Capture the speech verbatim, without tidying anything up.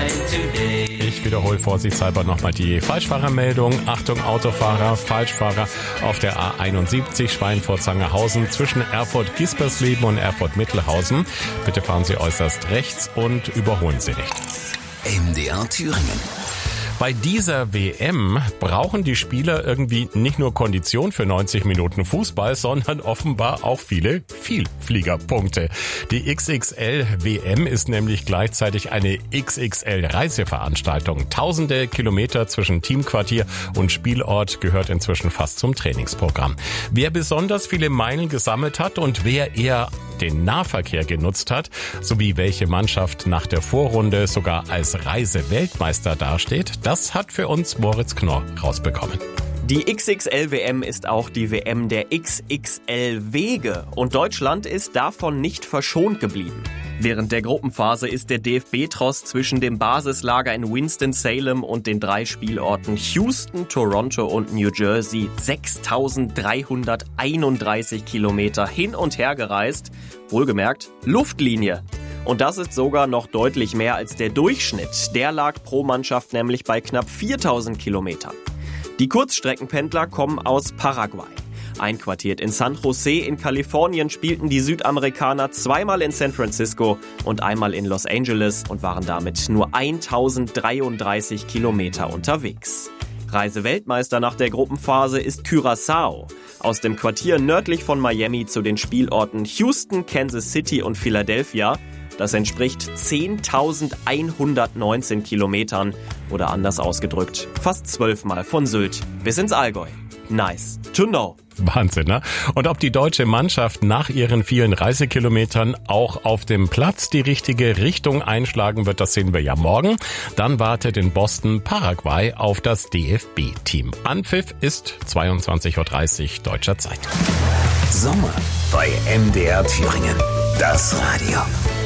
Ich wiederhole vorsichtshalber nochmal die Falschfahrermeldung. Achtung Autofahrer, Falschfahrer auf der A einundsiebzig Schweinfurt-Sangerhausen zwischen Erfurt-Gispersleben und Erfurt-Mittelhausen. Bitte fahren Sie äußerst rechts und überholen Sie nicht. M D R Thüringen. Bei dieser W M brauchen die Spieler irgendwie nicht nur Kondition für neunzig Minuten Fußball, sondern offenbar auch viele Vielfliegerpunkte. Die X X L W M ist nämlich gleichzeitig eine X X L-Reiseveranstaltung. Tausende Kilometer zwischen Teamquartier und Spielort gehört inzwischen fast zum Trainingsprogramm. Wer besonders viele Meilen gesammelt hat und wer eher den Nahverkehr genutzt hat, sowie welche Mannschaft nach der Vorrunde sogar als Reiseweltmeister dasteht, das hat für uns Moritz Knorr rausbekommen. Die X X L W M ist auch die W M der X X L-Wege und Deutschland ist davon nicht verschont geblieben. Während der Gruppenphase ist der D F B-Tross zwischen dem Basislager in Winston-Salem und den drei Spielorten Houston, Toronto und New Jersey sechstausenddreihunderteinunddreißig Kilometer hin und her gereist. Wohlgemerkt, Luftlinie. Und das ist sogar noch deutlich mehr als der Durchschnitt. Der lag pro Mannschaft nämlich bei knapp viertausend Kilometern. Die Kurzstreckenpendler kommen aus Paraguay. Einquartiert in San Jose in Kalifornien spielten die Südamerikaner zweimal in San Francisco und einmal in Los Angeles und waren damit nur eintausenddreiunddreißig Kilometer unterwegs. Reiseweltmeister nach der Gruppenphase ist Curaçao. Aus dem Quartier nördlich von Miami zu den Spielorten Houston, Kansas City und Philadelphia. Das entspricht zehntausendeinhundertneunzehn Kilometern oder anders ausgedrückt, fast zwölfmal von Sylt bis ins Allgäu. Nice to know. Wahnsinn, ne? Und ob die deutsche Mannschaft nach ihren vielen Reisekilometern auch auf dem Platz die richtige Richtung einschlagen wird, das sehen wir ja morgen. Dann wartet in Boston Paraguay auf das D F B-Team. Anpfiff ist zweiundzwanzig Uhr dreißig deutscher Zeit. Sommer bei M D R Thüringen. Das Radio.